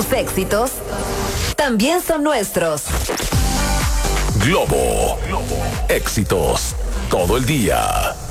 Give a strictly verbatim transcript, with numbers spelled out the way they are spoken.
tus éxitos también son nuestros. Globo. Éxitos todo el día.